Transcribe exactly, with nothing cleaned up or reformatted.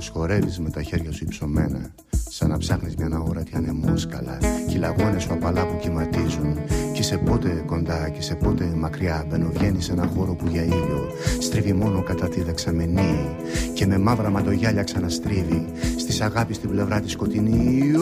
Τις χορεύεις με τα χέρια σου υψωμένα, σαν να ψάχνεις μια αόρατη ανεμόσκαλα. Κι οι λαγώνες σου απαλά που κυματίζουν. Κι σε πότε κοντά, κι σε πότε μακριά. Μπαινοβγαίνεις σε ένα χώρο που για ήλιο στρίβει μόνο κατά τη δεξαμενή. Και με μαύρα μαντογιάλια ξαναστρίβει στις αγάπης την πλευρά τη σκοτεινή.